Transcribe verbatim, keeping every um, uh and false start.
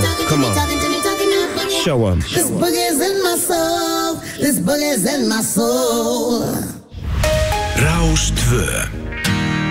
Come on. Show 'em. This boogie's in my soul. This boogie's in my soul. Rás tvö.